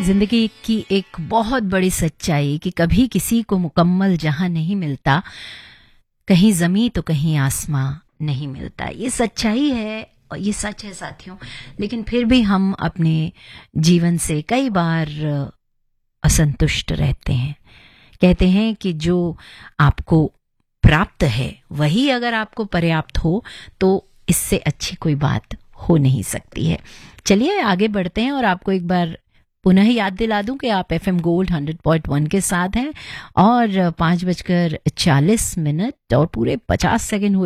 जिंदगी की एक बहुत बड़ी सच्चाई कि कभी किसी को मुकम्मल जहां नहीं मिलता, कहीं जमी तो कहीं आसमां नहीं मिलता। ये सच्चाई है और ये सच है साथियों। लेकिन फिर भी हम अपने जीवन से कई बार असंतुष्ट रहते हैं। कहते हैं कि जो आपको प्राप्त है वही अगर आपको पर्याप्त हो तो इससे अच्छी कोई बात हो नहीं सकती है। चलिए आगे बढ़ते हैं और आपको एक बार पुनः याद दिला दूं कि आप एफएम गोल्ड 100.1 के साथ हैं और 5:40 और पूरे 50 सेकंड हुए